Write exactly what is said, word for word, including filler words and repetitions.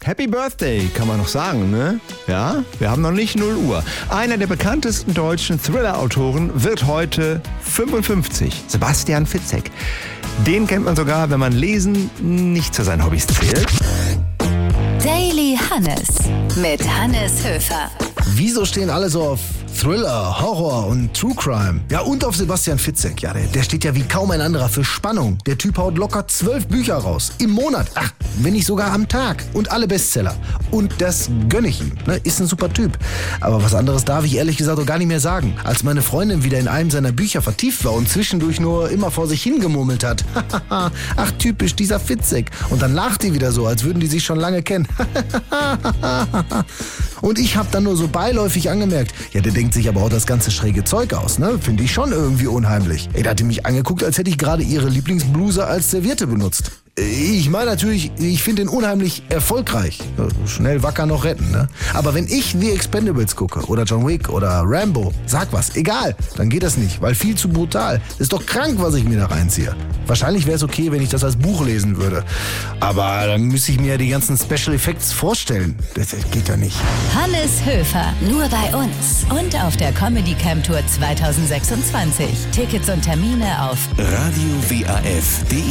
Happy Birthday, kann man noch sagen, ne? Ja, wir haben noch nicht null Uhr. Einer der bekanntesten deutschen Thriller-Autoren wird heute fünfundfünfzig. Sebastian Fitzek. Den kennt man sogar, wenn man Lesen nicht zu seinen Hobbys zählt. Daily Hannes mit Hannes Höfer. Wieso stehen alle so auf Thriller, Horror und True Crime? Ja, und auf Sebastian Fitzek. Ja, der, der steht ja wie kaum ein anderer für Spannung. Der Typ haut locker zwölf Bücher raus. Im Monat. Ach, wenn nicht sogar am Tag. Und alle Bestseller. Und das gönne ich ihm. Ne? Ist ein super Typ. Aber was anderes darf ich ehrlich gesagt auch gar nicht mehr sagen. Als meine Freundin wieder in einem seiner Bücher vertieft war und zwischendurch nur immer vor sich hingemurmelt hat. Ach, typisch, dieser Fitzek. Und dann lacht die wieder so, als würden die sich schon lange kennen. Und ich hab dann nur so beiläufig angemerkt, ja, der denkt sich aber auch das ganze schräge Zeug aus, ne? Finde ich schon irgendwie unheimlich. Ey, da hat die mich angeguckt, als hätte ich gerade ihre Lieblingsbluse als Serviette benutzt. Ich meine natürlich, ich finde ihn unheimlich erfolgreich. Schnell wacker noch retten, ne? Aber wenn ich The Expendables gucke oder John Wick oder Rambo, sag was, egal, dann geht das nicht, weil viel zu brutal. Ist doch krank, was ich mir da reinziehe. Wahrscheinlich wäre es okay, wenn ich das als Buch lesen würde. Aber dann müsste ich mir ja die ganzen Special Effects vorstellen. Das geht ja nicht. Hannes Höfer, nur bei uns und auf der Comedy Camp Tour zwanzig sechsundzwanzig. Tickets und Termine auf radio W A F punkt de